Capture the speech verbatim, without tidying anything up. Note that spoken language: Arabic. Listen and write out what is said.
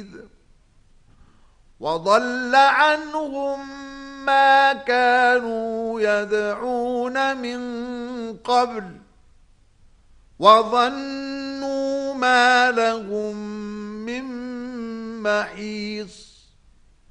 حفيظ وضل عنهم ما كانوا يدعون من قبل وظنوا ما لهم من محيص